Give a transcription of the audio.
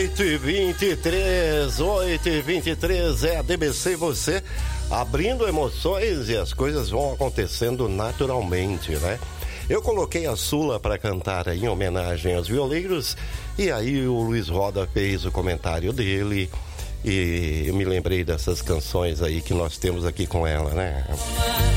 8h23 é a DBC Você, abrindo emoções e as coisas vão acontecendo naturalmente, né? Eu coloquei a Sula para cantar em homenagem aos violeiros e aí o Luiz Roda fez o comentário dele e eu me lembrei dessas canções aí que nós temos aqui com ela, né?